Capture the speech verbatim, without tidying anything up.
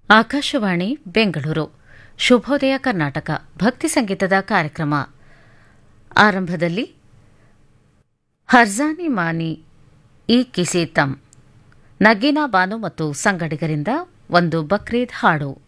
ಆಕಾಶವಾಣಿ ಬೆಂಗಳೂರು ಶುಭೋದಯ ಕರ್ನಾಟಕ ಭಕ್ತಿ ಸಂಗೀತದ ಕಾರ್ಯಕ್ರಮ ಆರಂಭದಲ್ಲಿ ಹರ್ಜಾನಿ ಮಾನಿ ಈ ಕಿಸೇತಂ ನಗೀನಾ ಬಾನು ಮತ್ತು ಸಂಗಡಿಗರಿಂದ ಒಂದು ಬಕ್ರೀದ್ ಹಾಡು.